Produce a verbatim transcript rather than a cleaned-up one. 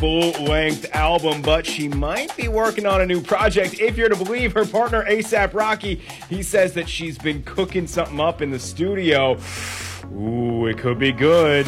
full-length album, but she might be working on a new project. If you're to believe her partner, A$AP Rocky, he says that she's been cooking something up in the studio. Ooh, it could be good.